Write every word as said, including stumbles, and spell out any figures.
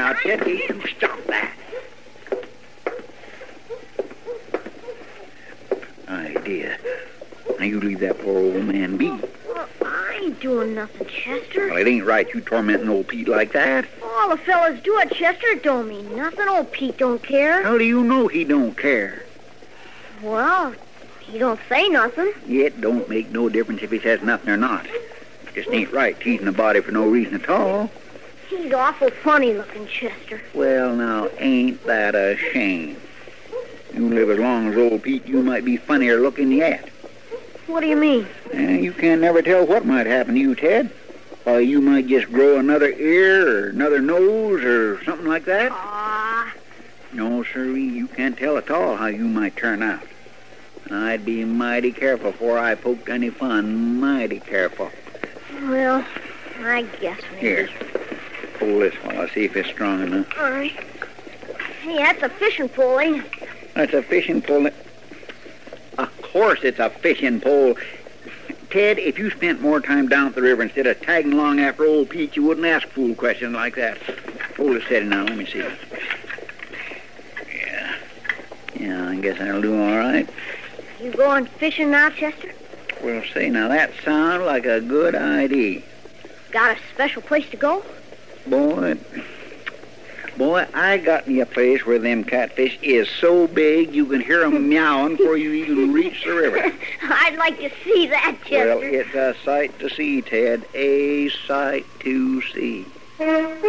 now, Ted, you stop that. Idea. Now, you leave that poor old man be. Well, I ain't doing nothing, Chester. Well, it ain't right you tormenting old Pete like that. All the fellas do it, Chester. It don't mean nothing. Old Pete don't care. How do you know he don't care? Well, he don't say nothing. It don't make no difference if he says nothing or not. Just ain't right teasing a body for no reason at all. He's awful funny looking, Chester. Well, now, ain't that a shame? You live as long as old Pete, you might be funnier looking yet. What do you mean? Eh, you can never tell what might happen to you, Ted. Why, you might just grow another ear or another nose or something like that. Ah. No, sirree, you can't tell at all how you might turn out. I'd be mighty careful before I poked any fun, mighty careful. Well, I guess maybe. Here, pull this while I see if it's strong enough. All right. Hey, that's a fishing pole, ain't it? That's a fishing pole. Of course it's a fishing pole. Ted, if you spent more time down at the river instead of tagging along after old Pete, you wouldn't ask fool questions like that. Hold it steady now. Let me see. Yeah. Yeah, I guess that'll do all right. You going fishing now, Chester? Well, say, now that sounds like a good idea. Got a special place to go? Boy, boy, I got me a place where them catfish is so big you can hear them meowing before you even reach the river. I'd like to see that, Chester. Well, it's a sight to see, Ted. A sight to see.